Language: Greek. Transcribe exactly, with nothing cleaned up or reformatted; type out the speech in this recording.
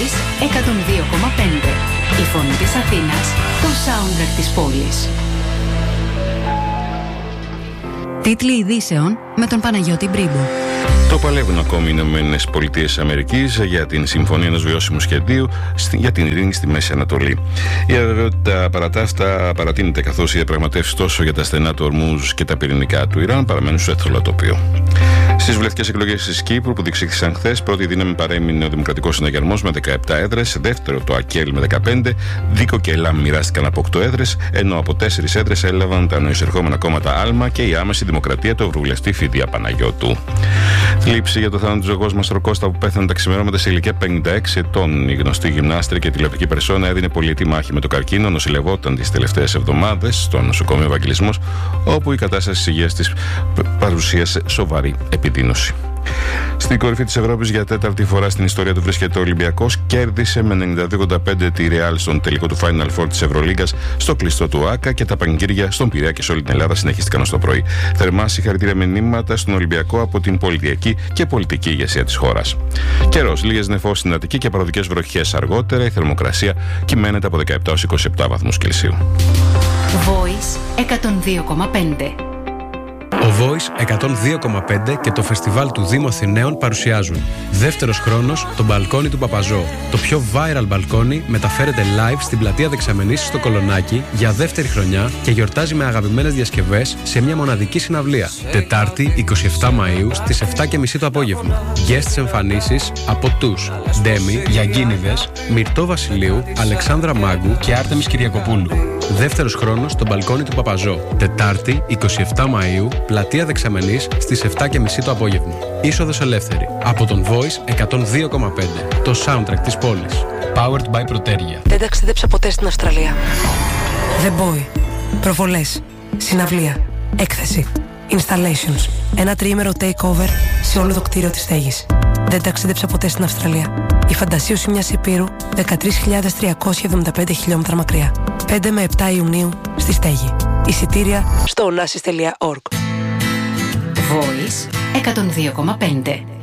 Voice εκατόν δύο κόμμα πέντε. Η φωνή της Αθήνας, το soundtrack της πόλης. Τίτλοι ειδήσεων με τον Παναγιώτη Μπρίμπο. Το παλεύουν ακόμη οι Ηνωμένες Πολιτείες Αμερικής για την συμφωνία ενός βιώσιμου σχεδίου για την ειρήνη στη Μέση Ανατολή. Η αβεβαιότητα παρά τα αυτά παρατείνεται, καθώς οι διαπραγματεύσεις τόσο για τα στενά του Ορμούζ και τα πυρηνικά του Ιράν παραμένουν στο εύθολο τοπίο. Στις βουλευτικές εκλογές της Κύπρου που διεξήχθησαν χθες, πρώτη δύναμη παρέμεινε ο Δημοκρατικός Συναγερμός με δεκαεπτά έδρες, δεύτερο το ΑΚΕΛ με δεκαπέντε, Δίκο και ΕΛΑΜ μοιράστηκαν από οκτώ έδρες, ενώ από τέσσερις έδρες έλαβαν τα νοεισερχόμενα κόμματα ΑΛΜΑ και η Άμεση Δημοκρατία του Ευρωβουλευτή Φιδία Παναγιώτου. Θλίψη για το θάνατο του Ζεγός Μαστροκώστα που πέθανε τα ξημερώματα σε ηλικία πενήντα έξι ετών. Η γνωστή γυμνάστρια και τηλεοπτική περσόνα έδινε πολυετή μάχη με το καρκίνο, νοσηλευόταν τις τελευταίες εβδομάδες στο νοσοκομείο Ευαγγελισμός, όπου η κατάσταση της υγείας της παρουσίασε σοβαρή επιδείνωση. Στην κορυφή της Ευρώπης για τέταρτη φορά στην ιστορία του βρίσκεται ο Ολυμπιακός. Κέρδισε με ενενήντα δύο ογδόντα πέντε τη Ρεάλ στον τελικό του Final Four της Ευρωλίγκας στο κλειστό του ΆΚΑ και τα πανηγύρια στον Πειραιά και σε όλη την Ελλάδα συνεχίστηκαν ως το πρωί. Θερμά συγχαρητήρια μηνύματα στον Ολυμπιακό από την πολιτιακή και πολιτική ηγεσία της χώρας. Καιρός, λίγες νεφώσεις στην Αττική και παροδικές βροχές αργότερα. Η θερμοκρασία κυμαίνεται από δεκαεπτά έως είκοσι επτά βαθμούς Κελσίου. Voice εκατόν δύο κόμμα πέντε. Ο Voice εκατόν δύο κόμμα πέντε και το φεστιβάλ του Δήμου Αθηναίων παρουσιάζουν δεύτερος χρόνος το μπαλκόνι του Παπαζό. Το πιο viral μπαλκόνι μεταφέρεται live στην πλατεία Δεξαμενής στο Κολονάκι για δεύτερη χρονιά και γιορτάζει με αγαπημένες διασκευές σε μια μοναδική συναυλία. Τετάρτη εικοστή εβδόμη Μαΐου στις επτά και μισή το απόγευμα. Guest εμφανίσεις από τους Ντέμι, Γιαγκίνιδες, Μυρτώ Βασιλείου, Αλεξάνδρα Μάγκου και Άρτεμις Κυριακοπούλου. Δεύτερος χρόνος το μπαλκόνι του Παπαζό. Τετάρτη εικοστή εβδόμη Μαΐου, πλατεία Δεξαμενής στις επτά και μισή το απόγευμα. Είσοδος ελεύθερη. Από τον Voice εκατόν δύο κόμμα πέντε. Το soundtrack της πόλης. Powered by Protergia. Δεν ταξίδεψα ποτέ στην Αυστραλία. The Boy. Προβολές. Συναυλία. Έκθεση. Installations. Ένα τριήμερο takeover σε όλο το κτίριο της στέγης. Δεν ταξίδεψα ποτέ στην Αυστραλία. Η φαντασίωση μιας υπήρου δεκατρείς χιλιάδες τριακόσια εβδομήντα πέντε χιλιόμετρα μακριά. πέντε με επτά Ιουνίου στη στέγη. Εισιτήρια στο onassis τελεία org. Voice εκατόν δύο κόμμα πέντε.